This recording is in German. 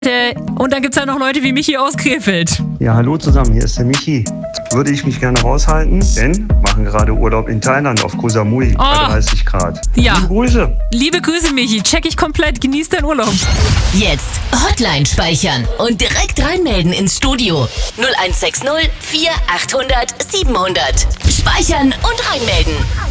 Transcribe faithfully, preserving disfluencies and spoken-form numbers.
Und dann gibt es ja noch Leute wie Michi aus Krefeld. Ja, hallo zusammen, hier ist der Michi. Würde ich mich gerne raushalten, denn wir machen gerade Urlaub in Thailand auf Koh Samui Oh. bei dreißig Grad. Ja. Liebe Grüße. Liebe Grüße, Michi. Check ich komplett. Genieß deinen Urlaub. Jetzt Hotline speichern und direkt reinmelden ins Studio. null eins sechs null vier achthundert siebenhundert. Speichern und reinmelden.